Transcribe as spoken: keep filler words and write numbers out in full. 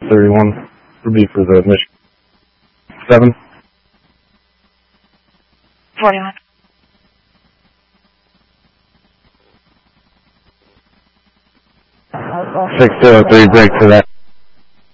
thirty-one would be for the Michigan. Seven. forty-one. Six zero three, break for that.